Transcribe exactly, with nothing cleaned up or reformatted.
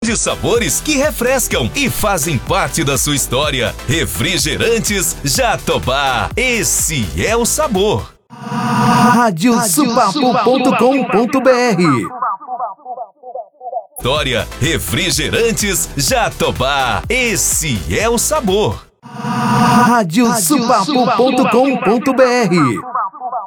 grandes sabores que refrescam e fazem parte da sua história. Refrigerantes Jatobá. Esse é o sabor. rádio supapo ponto com ponto br História Refrigerantes Jatobá. Esse é o sabor. rádio supapo ponto com ponto br